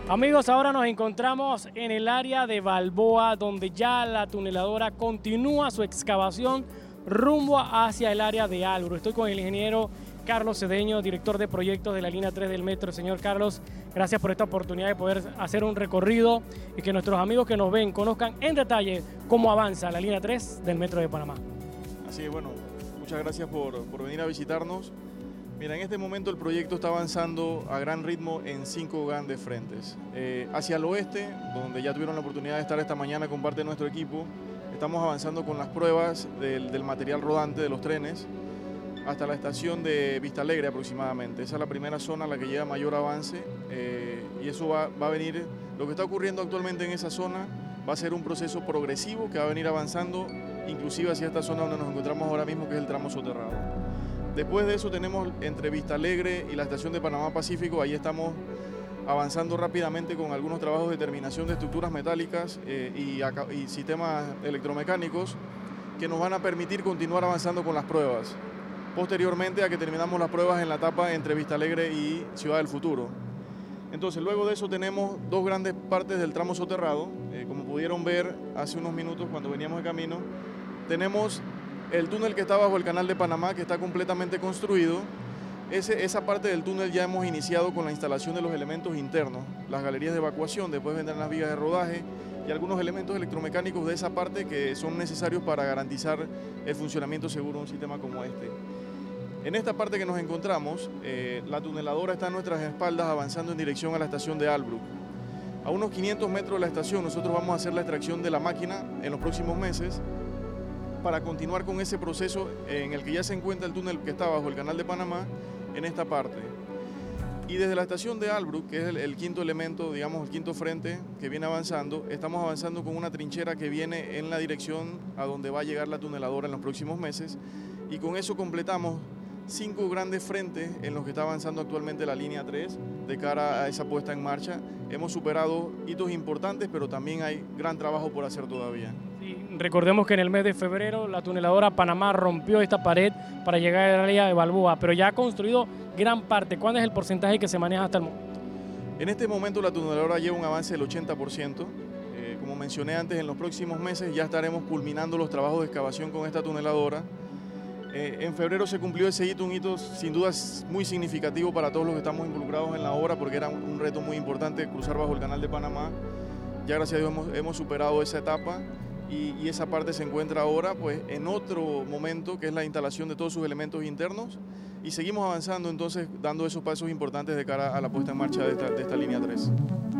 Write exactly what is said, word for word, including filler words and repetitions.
Amigos, ahora nos encontramos en el área de Balboa, donde ya la tuneladora continúa su excavación rumbo hacia el área de Albrook. Estoy con el ingeniero Carlos Cedeño, director de proyectos de la línea tres del metro. Señor Carlos, gracias por esta oportunidad de poder hacer un recorrido y que nuestros amigos que nos ven conozcan en detalle cómo avanza la línea tres del metro de Panamá. Así es, bueno, muchas gracias por, por venir a visitarnos. Mira, en este momento el proyecto está avanzando a gran ritmo en cinco grandes frentes. Eh, hacia el oeste, donde ya tuvieron la oportunidad de estar esta mañana con parte de nuestro equipo, estamos avanzando con las pruebas del, del material rodante de los trenes hasta la estación de Vista Alegre aproximadamente. Esa es la primera zona a la que lleva mayor avance eh, y eso va, va a venir, lo que está ocurriendo actualmente en esa zona va a ser un proceso progresivo que va a venir avanzando inclusive hacia esta zona donde nos encontramos ahora mismo, que es el tramo soterrado. Después de eso tenemos entre Vista Alegre y la estación de Panamá Pacífico, ahí estamos avanzando rápidamente con algunos trabajos de terminación de estructuras metálicas eh, y, y sistemas electromecánicos que nos van a permitir continuar avanzando con las pruebas. Posteriormente a que terminamos las pruebas en la etapa entre Vista Alegre y Ciudad del Futuro. Entonces luego de eso tenemos dos grandes partes del tramo soterrado, eh, como pudieron ver hace unos minutos cuando veníamos de camino. Tenemos el túnel que está bajo el canal de Panamá, que está completamente construido. Ese, esa parte del túnel ya hemos iniciado con la instalación de los elementos internos, las galerías de evacuación, después vendrán las vigas de rodaje y algunos elementos electromecánicos de esa parte que son necesarios para garantizar el funcionamiento seguro de un sistema como este. En esta parte que nos encontramos, eh, la tuneladora está a nuestras espaldas avanzando en dirección a la estación de Albrook. A unos quinientos metros de la estación nosotros vamos a hacer la extracción de la máquina en los próximos meses para continuar con ese proceso en el que ya se encuentra el túnel que está bajo el canal de Panamá en esta parte. Y desde la estación de Albrook, que es el, el quinto elemento, digamos el quinto frente que viene avanzando, estamos avanzando con una trinchera que viene en la dirección a donde va a llegar la tuneladora en los próximos meses y con eso completamos cinco grandes frentes en los que está avanzando actualmente la línea tres de cara a esa puesta en marcha. Hemos superado hitos importantes, pero también hay gran trabajo por hacer todavía. Sí, recordemos que en el mes de febrero la tuneladora Panamá rompió esta pared para llegar al área de Balboa, pero ya ha construido gran parte. ¿Cuál es el porcentaje que se maneja hasta el momento? En este momento la tuneladora lleva un avance del ochenta por ciento. Eh, como mencioné antes, en los próximos meses ya estaremos culminando los trabajos de excavación con esta tuneladora. Eh, en febrero se cumplió ese hito, un hito sin duda muy significativo para todos los que estamos involucrados en la obra, porque era un, un reto muy importante cruzar bajo el canal de Panamá. Ya gracias a Dios hemos, hemos superado esa etapa y, y esa parte se encuentra ahora pues, en otro momento, que es la instalación de todos sus elementos internos, y seguimos avanzando entonces dando esos pasos importantes de cara a la puesta en marcha de esta, de esta línea tres.